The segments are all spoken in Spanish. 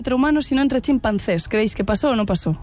entre humanos, sino entre chimpancés. ¿Creéis que pasó o no pasó?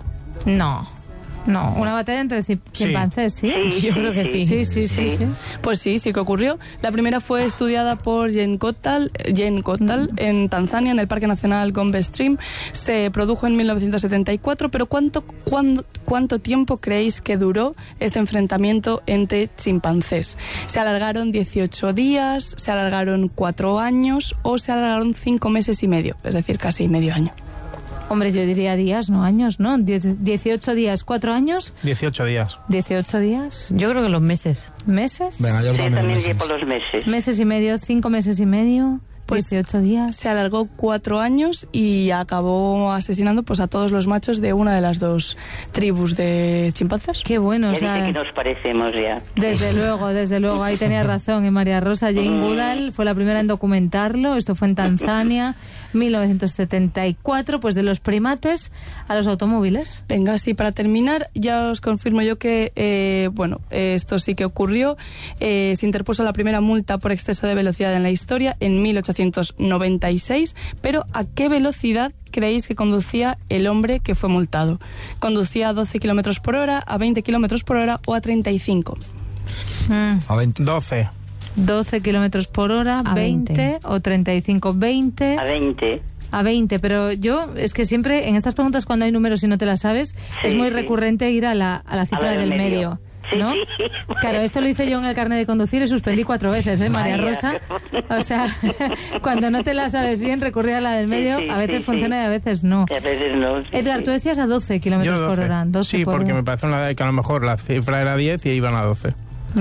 No, una batalla entre chimpancés, ¿sí? Yo creo que sí. Sí. Pues sí que ocurrió. La primera fue estudiada por Jane Goodall en Tanzania, en el Parque Nacional Gombe Stream. Se produjo en 1974, pero ¿cuánto tiempo creéis que duró este enfrentamiento entre chimpancés? ¿Se alargaron 18 días, se alargaron 4 años o se alargaron 5 meses y medio? Es decir, casi medio año. Hombre, yo diría días, no años, ¿no? 18 días, 4 años. 18 días. 18 días. Yo creo que los meses. ¿Meses? Venga, yo Sí, también meses. llevo los meses. Meses y medio, 5 meses y medio. Pues 18 días. Se alargó 4 años y acabó asesinando pues a todos los machos de una de las 2 tribus de chimpancés. Qué bueno, o Ya sea, dice que nos parecemos ya. desde luego, ahí tenía razón, María Rosa. Jane Goodall fue la primera en documentarlo, esto fue en Tanzania, 1974, pues de los primates a los automóviles. Venga, sí, para terminar, ya os confirmo yo que, esto sí que ocurrió. Se interpuso la primera multa por exceso de velocidad en la historia en 1896, pero ¿a qué velocidad creéis que conducía el hombre que fue multado? ¿Conducía a 12 kilómetros por hora, a 20 kilómetros por hora o a 35? A 20. 12. 12 kilómetros por hora, A 20 o 35, 20. A 20. A 20, pero yo, es que siempre en estas preguntas cuando hay números y no te las sabes, es muy recurrente ir a la cifra del medio. ¿No? Sí. Claro, esto lo hice yo en el carnet de conducir y suspendí 4 veces, María Vaya. Rosa. O sea, cuando no te la sabes bien, recurrir a la del medio, Sí, a veces sí. funciona y a veces no. A veces no. Sí, Edgar, sí. tú decías a 12 kilómetros por hora. 12 Sí, por porque hora. me parece una edad que a lo mejor la cifra era 10 y iban a 12.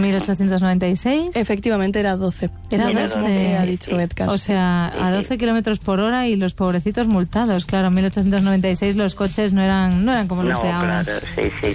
1896. Efectivamente era 12. Era Lo mismo 12. que ha dicho Edgar. O sea, a 12 kilómetros por hora y los pobrecitos multados. Claro, en 1896 los coches no eran como los No, de ahora. claro, sí.